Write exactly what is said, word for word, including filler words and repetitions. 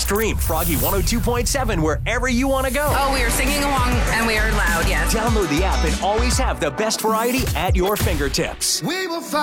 Stream Froggy one oh two point seven wherever you want to go. Oh, we are singing along and we are loud, yes. Download the app and always have the best variety at your fingertips. We will find